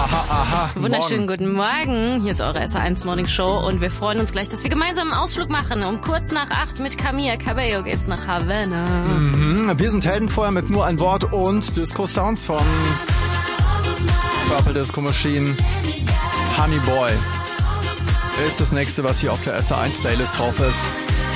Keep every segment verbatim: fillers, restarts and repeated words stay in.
Aha, aha. Wunderschönen guten Morgen. Hier ist eure S R eins Morning Show und wir freuen uns gleich, dass wir gemeinsam einen Ausflug machen. Um kurz nach acht mit Camila Cabello geht's nach Havanna. Mhm. Wir sind Heldenfeuer mit nur ein Wort und Disco-Sounds von Purple Disco Machine. Honey Boy ist das nächste, was hier auf der S R eins Playlist drauf ist.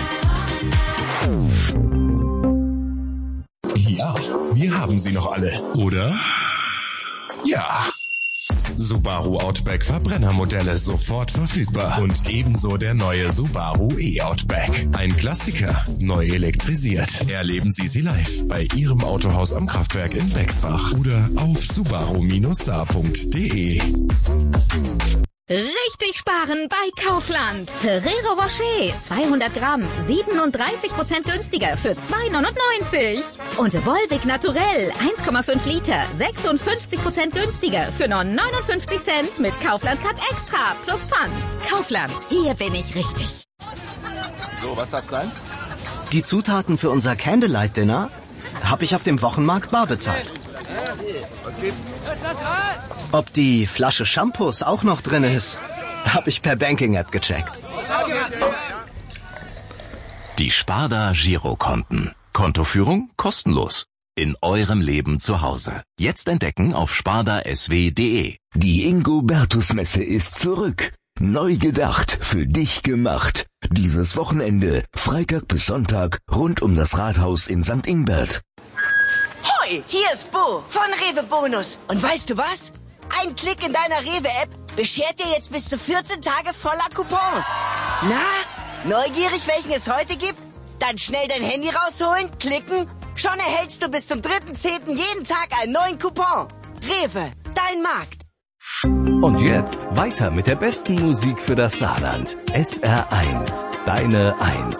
Ja, wir haben sie noch alle, oder? Ja. Subaru Outback Verbrennermodelle sofort verfügbar. Und ebenso der neue Subaru E-Outback. Ein Klassiker, neu elektrisiert. Erleben Sie sie live bei Ihrem Autohaus am Kraftwerk in Bexbach oder auf subaru Saar punkt de. Richtig sparen bei Kaufland. Ferrero Rocher, zweihundert Gramm, siebenunddreißig Prozent günstiger für zwei neunundneunzig. Und Volvic Naturell, eins Komma fünf Liter, sechsundfünfzig Prozent günstiger für nur neunundfünfzig Cent mit Kaufland Cut Extra plus Pfand. Kaufland, hier bin ich richtig. So, was darf's sein? Die Zutaten für unser Candlelight Dinner habe ich auf dem Wochenmarkt bar bezahlt. Was gibt's? Ob die Flasche Shampoos auch noch drin ist, habe ich per Banking-App gecheckt. Die Sparda Girokonten. Kontoführung kostenlos. In eurem Leben zu Hause. Jetzt entdecken auf sparda s w punkt de. Die Ingobertus-Messe ist zurück. Neu gedacht, für dich gemacht. Dieses Wochenende, Freitag bis Sonntag, rund um das Rathaus in Sankt Ingbert. Hoi, hier ist Bo von Rewe Bonus. Und weißt du was? Ein Klick in deiner Rewe-App beschert dir jetzt bis zu vierzehn Tage voller Coupons. Na, neugierig, welchen es heute gibt? Dann schnell dein Handy rausholen, klicken. Schon erhältst du bis zum dritten zehnten jeden Tag einen neuen Coupon. Rewe, dein Markt. Und jetzt weiter mit der besten Musik für das Saarland. S R eins, deine eins.